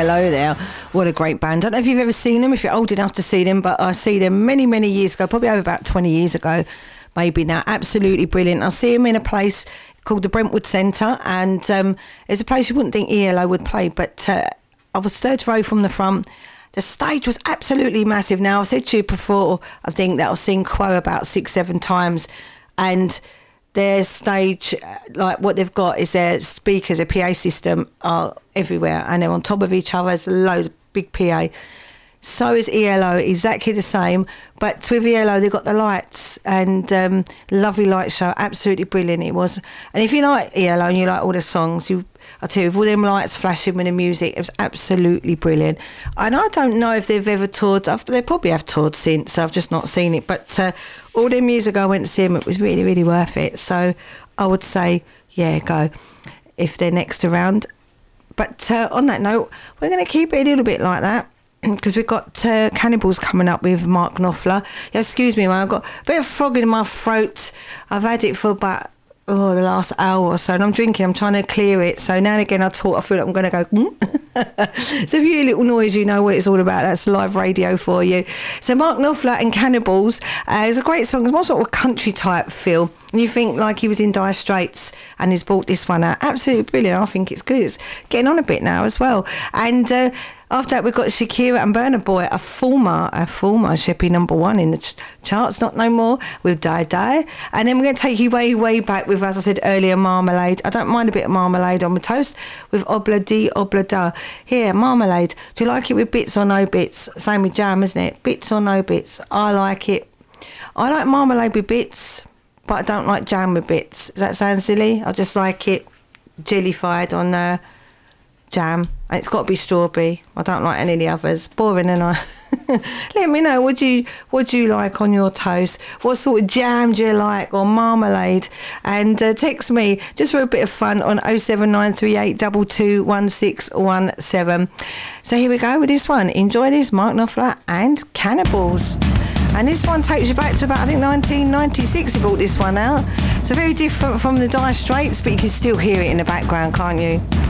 ELO there. What a great band. I don't know if you've ever seen them, if you're old enough to see them, but I see them many, many years ago, probably over about 20 years ago, maybe now. Absolutely brilliant. I see them in a place called the Brentwood Centre, and it's a place you wouldn't think ELO would play, but I was third row from the front. The stage was absolutely massive. Now, I've said to you before, I think that I've seen Quo about 6-7 times, and their stage, like what they've got is their speakers, a PA system are everywhere, and they're on top of each other. There's loads of big PA. So is ELO, exactly the same. But with ELO, they've got the lights, and lovely light show, absolutely brilliant it was. And if you like ELO and you like all the songs, I tell you, with all them lights flashing with the music, it was absolutely brilliant. And I don't know if they've ever toured. They probably have toured since. I've just not seen it. But all them years ago I went to see them. It was really, really worth it. So I would say, yeah, go if they're next around. But on that note, we're going to keep it a little bit like that, because we've got Cannibals coming up with Mark Knopfler. Yeah, excuse me, man, I've got a bit of frog in my throat. I've had it for about the last hour or so, and I'm drinking, I'm trying to clear it. So now and again I feel like I'm going to go, So if you hear a little noise, you know what it's all about. That's live radio for you. So Mark Knopfler and Cannibals is a great song. It's more sort of a country type feel. And you think like he was in Dire Straits and he's brought this one out. Absolutely brilliant. I think it's good. It's getting on a bit now as well. And after that, we've got Shakira and Burna Boy, a former should be number one in the charts, not no more, with Die Die. And then we're going to take you way, way back with, as I said earlier, Marmalade. I don't mind a bit of marmalade on my toast, with Obla Di Obla Da. Here, Marmalade. Do you like it with bits or no bits? Same with jam, isn't it? Bits or no bits? I like it. I like marmalade with bits, but I don't like jam with bits. Does that sound silly? I just like it jellified on jam. And it's got to be strawberry. I don't like any of the others. Boring, and I. Let me know, what do you like on your toast? What sort of jam do you like, or marmalade? And text me just for a bit of fun on 07938 221617. So here we go with this one. Enjoy this, Mark Knopfler and Cannibals. And this one takes you back to about, I think, 1996 he brought this one out. It's very different from the Dire Straits, but you can still hear it in the background, can't you?